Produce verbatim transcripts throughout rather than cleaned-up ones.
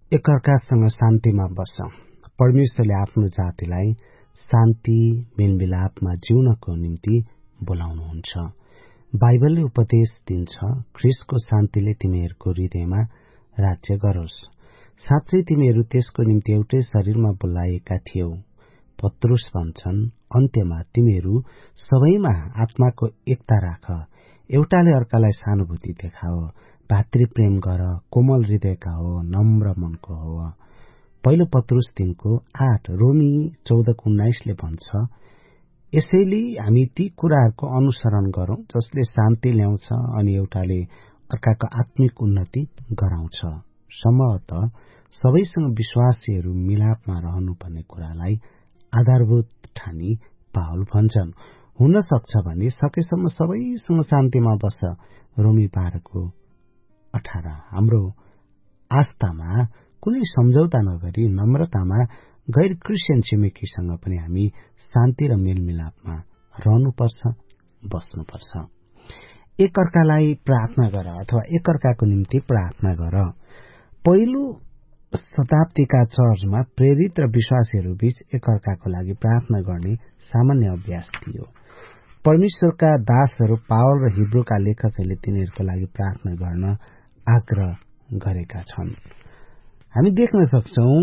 एकअर्कासँग शान्तिमा बस। परमेश्वरले आफ्नो जातिलाई शान्ति मेलमिलापमा जिउनको निम्ति बोलाउनुहुन्छ। बाइबलले उपदेश दिन्छ, ख्रीष्टको शान्तिले तिमीहरूको हृदयमा राज्य गरोस्। साँच्चै तिमीहरू त्यसको निम्ति एउटै शरीरमा बोलाएका थियौ। पत्रुस भन्छन्, अन्त्यमा तिमीहरू सबैमा आत्माको एकता राख, एउटाले अर्कालाई सहानुभूति देखाओ, भातृप्रेम गर, कोमल हृदयका हो, नम्र मनको हो। पहिलो पत्रुस तीनको आठ रोमी चौधको उन्नाइसले भन्छ, यसैले हामी ती कुराहरूको अनुसरण गरौं जसले शान्ति ल्याउँछ अनि एउटाले अर्काको आत्मिक उन्नति गराउँछ। सम्भवतः सबैसँग विश्वासीहरू मिलापमा रहनु भन्ने कुरालाई आधारभूत ठानी पावल भन्छन्। हुन सक्छ भने सकेसम्म सबैसँग शान्तिमा बस। रोमी बाह्रको अठार। हाम्रो आस्थामा कुनै सम्झौता नगरी नम्रतामा गैर क्रिस्चियन छिमेकीसँग पनि हामी शान्ति र मेलमिलापमा रहनुपर्छ, बस्नुपर्छ। एकअर्कालाई प्रार्थना गर अथवा एकअर्काको निम्ति प्रार्थना गर। पहिलो शताब्दीका चर्चमा प्रेरित र विश्वासीहरू बीच एकअर्काको लागि प्रार्थना गर्ने सामान्य अभ्यास थियो। परमेश्वरका दासहरू पावल र हिब्रूका लेखकहरूले तिनीहरूको लागि प्रार्थना गर्न आग्रह गरेका छन्। हामी देख्न सक्छौं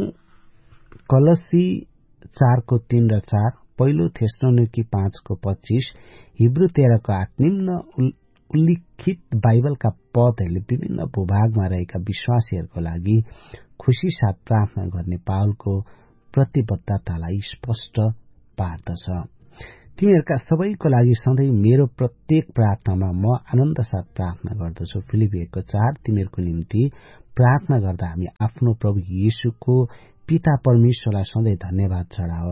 कलसी चारको तीन र चार, पहिलो थेस्सलोनिकी पाँचको पच्चीस, हिब्रू तेह्रको आठ निम्न उल्लिखित बाइबलका पदहरूले विभिन्न भूभागमा रहेका विश्वासीहरूको लागि खुशी साथ प्रार्थना गर्ने पावलको प्रतिबद्धतालाई स्पष्ट पार्दछ। तिमीहरूका सबैको लागि सधैँ मेरो प्रत्येक प्रार्थनामा म आनन्द साथ प्रार्थना गर्दछु। फिलिपिएको चार, तिमीहरूको निम्ति प्रार्थना गर्दा हामी आफ्नो प्रभु येशूको पिता परमेश्वरलाई सधैँ धन्यवाद चढाव।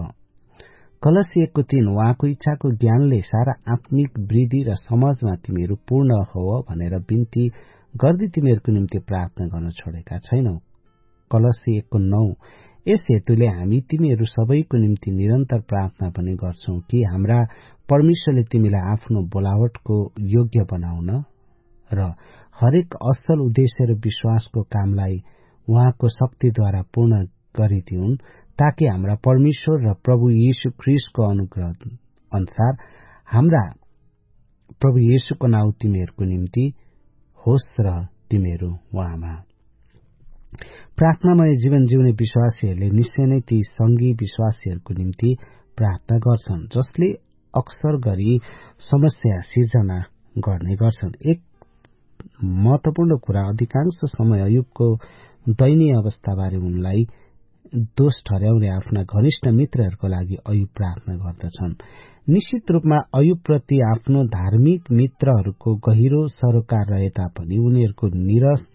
कलसिएको तीन, उहाँको इच्छाको ज्ञानले सारा आत्मिक वृद्धि र समझमा तिमीहरू पूर्ण हो भनेर बिन्ती गर्दै तिमीहरूको निम्ति प्रार्थना गर्न छोडेका छैनौ। कलसिएको नौ, यस हेतुले हामी तिमीहरू सबैको निम्ति निरन्तर प्रार्थना पनि गर्छौं कि हाम्रा परमेश्वरले तिमीलाई आफ्नो बोलावटको योग्य बनाउन र हरेक असल उद्देश्य र विश्वासको कामलाई उहाँको शक्तिद्वारा पूर्ण गरिदिउन्, ताकि हाम्रा परमेश्वर र प्रभु येशू ख्रीष्टको अनुग्रह अनुसार हाम्रा प्रभु येशूको नाउँ तिमीहरूको निम्ति होस् र तिमीहरू उहाँमा। प्रार्थनामय जीवन जिउने विश्वासीहरूले निश्चय नै ती संगी विश्वासीहरूको निम्ति प्रार्थना गर्छन् जसले अक्सर गरी समस्या सिर्जना गर्ने गर्छन्। एक महत्वपूर्ण कुरा, अधिकांश समय अयुबको दयनीय अवस्थाबारे उनलाई दोष ठहर्याउने आफ्ना घनिष्ठ मित्रहरूको लागि अयुब प्रार्थना गर्दछन्। निश्चित रूपमा अयुबप्रति आफ्नो धार्मिक मित्रहरूको गहिरो सरोकार रहे तापनि उनीहरूको निरस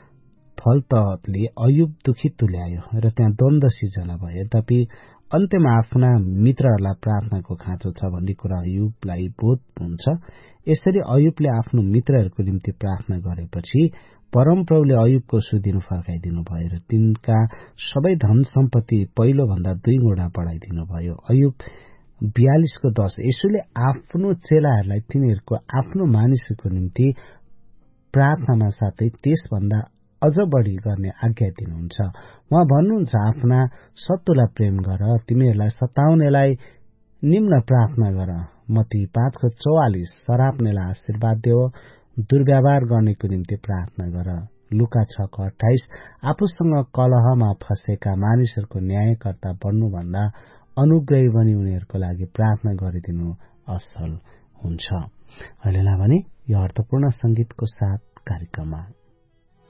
फलतले अयुब दुखित तुल्यायो र त्यहाँ द्वन्द सिर्जना भयो। यद्यपि अन्त्यमा आफ्ना मित्रहरूलाई प्रार्थनाको खाँचो छ भन्ने कुरा अयुबलाई बोध हुन्छ। यसरी अयुबले आफ्नो मित्रहरूको निम्ति प्रार्थना गरेपछि परमप्रभुले अयुबको सुदिन फर्काइदिनु भयो र तिनका सबै धन सम्पत्ति पहिलो भन्दा दुई गुणा बढाइदिनु भयो। अयुब बयालीसको दश, यसुले आफ्नो चेलाहरूलाई तिनीहरूको आफ्नो मानिसहरूको निम्ति प्रार्थनामा साथै त्यसभन्दा अझ बढी गर्ने आज्ञा दिनुहुन्छ। उहाँ भन्नुहुन्छ, आफ्ना शत्रुलाई प्रेम गर, तिमीहरूलाई सताउनेलाई निम्न प्रार्थना गर। मत्ती पाँचको चौवालिस, शराब्नेलाई आशीर्वाद देऊ, दुर्व्यवहार गर्नेको निम्ति प्रार्थना गर। लुका छको अठाइस, आफूसँग कलहमा फँसेका मानिसहरूको न्यायकर्ता बन्नुभन्दा अनुग्रही बनी उनीहरूको लागि प्रार्थना गरिदिनु असल हुन्छ। अहिले भने यो अर्थपूर्ण संगीतको साथ कार्यक्रममा